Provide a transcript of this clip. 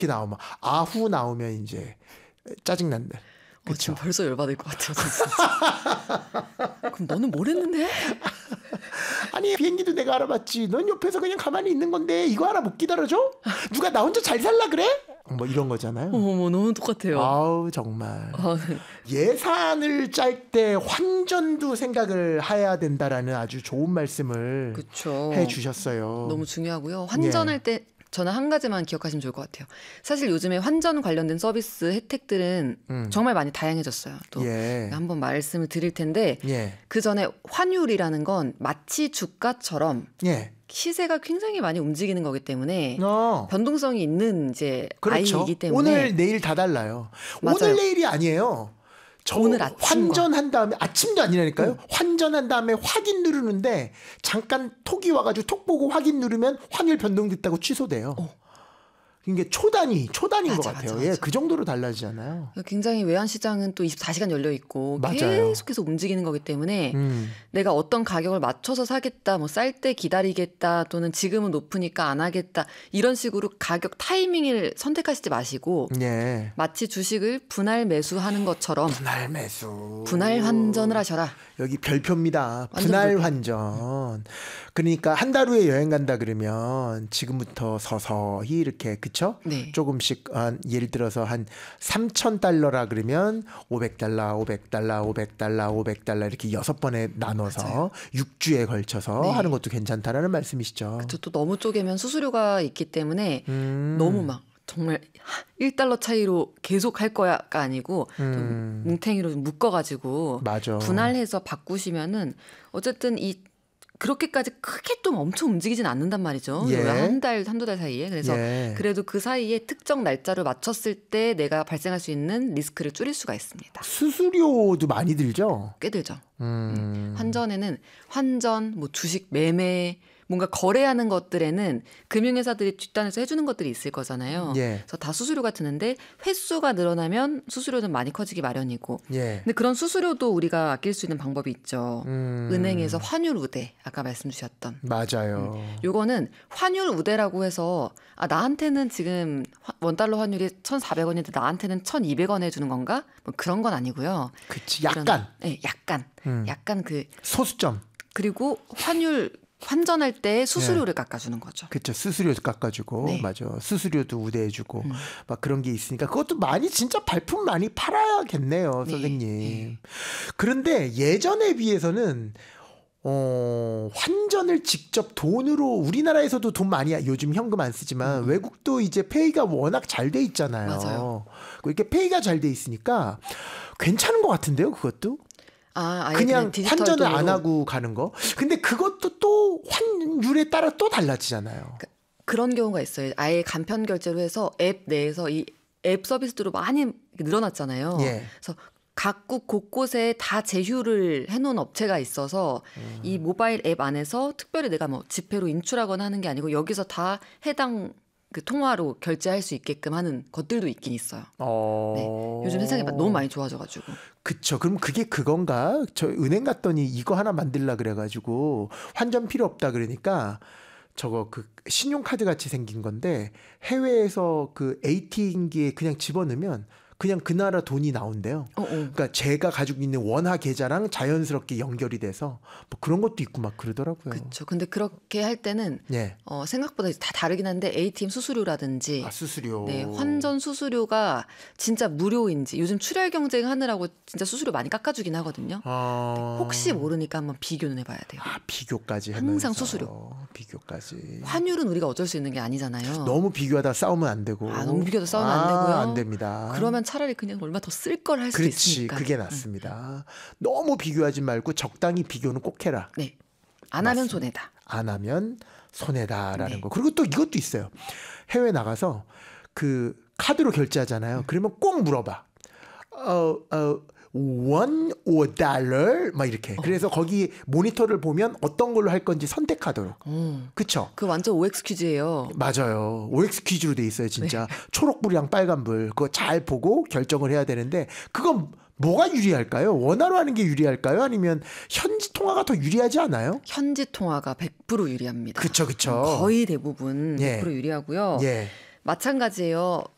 이렇게 나오면 아후 나오면 이제 짜증난다. 그쵸? 지금 벌써 열받을 것 같아요. 진짜. 그럼 너는 뭘 했는데? 아니 비행기도 내가 알아봤지. 넌 옆에서 그냥 가만히 있는 건데 이거 하나 못 기다려줘? 누가 나 혼자 잘 살라 그래? 뭐 이런 거잖아요. 어머 너무 똑같아요. 아우 정말. 네. 예산을 짤 때 환전도 생각을 해야 된다라는 아주 좋은 말씀을 그쵸. 해주셨어요. 너무 중요하고요. 환전할 때 저는 한 가지만 기억하시면 좋을 것 같아요. 사실 요즘에 환전 관련된 서비스 혜택들은 정말 많이 다양해졌어요. 또 한번 말씀을 드릴 텐데 그 전에 환율이라는 건 마치 주가처럼 시세가 굉장히 많이 움직이는 거기 때문에 변동성이 있는 이제 그렇죠. 아이이기 때문에 오늘 내일 다 달라요. 맞아요. 오늘 내일이 아니에요. 오늘 아침과. 환전한 다음에 아침도 아니라니까요. 환전한 다음에 확인 누르는데 잠깐 톡이 와가지고 톡 보고 확인 누르면 환율 변동됐다고 취소돼요. 이게 초단위인 것 같아요. 맞아. 그 정도로 달라지잖아요. 굉장히 외환 시장은 또 24시간 열려 있고 맞아요. 계속해서 움직이는 거기 때문에 내가 어떤 가격을 맞춰서 사겠다, 뭐 쌀 때 기다리겠다, 또는 지금은 높으니까 안 하겠다 이런 식으로 가격 타이밍을 선택하시지 마시고 마치 주식을 분할 매수하는 것처럼 분할 환전을 하셔라. 여기 별표입니다. 분할 환전. 그러니까 한 달 후에 여행 간다 그러면 지금부터 서서히 이렇게 그쵸? 조금씩 예를 들어서 한 3,000달러라 그러면 500달러, 500달러, 500달러, 500달러 이렇게 6번에 나눠서 6주에 걸쳐서 하는 것도 괜찮다라는 말씀이시죠. 그렇죠. 또 너무 쪼개면 수수료가 있기 때문에 너무 막 정말 1달러 차이로 계속 할 거야가 아니고 좀 뭉탱이로 묶어가지고 분할해서 바꾸시면은 어쨌든 그렇게까지 크게 좀 엄청 움직이진 않는단 말이죠. 한두 달 사이에. 그래서 그래도 그 사이에 특정 날짜를 맞췄을 때 내가 발생할 수 있는 리스크를 줄일 수가 있습니다. 수수료도 많이 들죠? 꽤 들죠. 환전에는 뭐 주식 매매 뭔가 거래하는 것들에는 금융회사들이 뒷단에서 해주는 것들이 있을 거잖아요. 그래서 다 수수료가 드는데 횟수가 늘어나면 수수료는 많이 커지기 마련이고. 근데 그런 수수료도 우리가 아낄 수 있는 방법이 있죠. 은행에서 환율 우대 아까 말씀 주셨던. 맞아요. 요거는 환율 우대라고 해서 나한테는 지금 원달러 환율이 1,400원인데 나한테는 1,200원 해주는 건가? 뭐 그런 건 아니고요. 그치 약간. 약간 그 소수점. 그리고 환전할 때 수수료를 깎아주는 거죠. 그렇죠. 수수료 깎아주고 맞아. 수수료도 우대해주고 막 그런 게 있으니까 그것도 진짜 발품 많이 팔아야겠네요, 선생님. 그런데 예전에 비해서는 환전을 직접 돈으로 우리나라에서도 돈 많이 요즘 현금 안 쓰지만 외국도 이제 페이가 워낙 잘 돼 있잖아요. 맞아요. 이렇게 페이가 잘 돼 있으니까 괜찮은 것 같은데요, 그것도? 그냥 환전을 안 하고 가는 거. 근데 그것도 또 환율에 따라 또 달라지잖아요. 그런 경우가 있어요. 아예 간편 결제로 해서 앱 내에서 이 앱 서비스들로 많이 늘어났잖아요. 그래서 각국 곳곳에 다 제휴를 해놓은 업체가 있어서 이 모바일 앱 안에서 특별히 내가 뭐 지폐로 인출하거나 하는 게 아니고 여기서 다 해당 그 통화로 결제할 수 있게끔 하는 것들도 있긴 있어요. 요즘 세상이 너무 많이 좋아져가지고. 그쵸. 그럼 그게 그건가? 저 은행 갔더니 이거 하나 만들라 그래가지고 환전 필요 없다 그러니까 저거 그 신용카드 같이 생긴 건데 해외에서 그 ATM기에 그냥 집어넣으면 그냥 그 나라 돈이 나온대요. 그러니까 제가 가지고 있는 원화 계좌랑 자연스럽게 연결이 돼서 뭐 그런 것도 있고 막 그러더라고요. 그렇죠. 근데 그렇게 할 때는 생각보다 다 다르긴 한데 ATM 수수료라든지 수수료. 환전 수수료가 진짜 무료인지 요즘 출혈 경쟁 하느라고 진짜 수수료 많이 깎아주긴 하거든요. 혹시 모르니까 한번 비교는 해봐야 돼요. 비교까지 하면서. 항상 수수료. 비교까지. 환율은 우리가 어쩔 수 있는 게 아니잖아요. 너무 비교하다 싸우면 안 되고. 너무 비교하다 싸우면 안 되고요. 안 됩니다. 그러면 차라리 그냥 얼마 더 쓸 걸 할 수도 있으니까. 그게 낫습니다. 너무 비교하지 말고 적당히 비교는 꼭 해라. 안 하면 손해다. 안 하면 손해다라는 거. 그리고 또 이것도 있어요. 해외 나가서 그 카드로 결제하잖아요. 그러면 꼭 물어봐. $1 or $1 막 이렇게. 그래서 거기 모니터를 보면 어떤 걸로 할 건지 선택하도록. 그쵸? 그 완전 OX 퀴즈예요. 맞아요. OX 퀴즈로 돼 있어요, 진짜. 초록불이랑 빨간불. 그거 잘 보고 결정을 해야 되는데 그건 뭐가 유리할까요? 원화로 하는 게 유리할까요? 아니면 현지 통화가 더 유리하지 않아요? 현지 통화가 100% 유리합니다. 그쵸. 거의 대부분 100% 유리하고요. 마찬가지예요.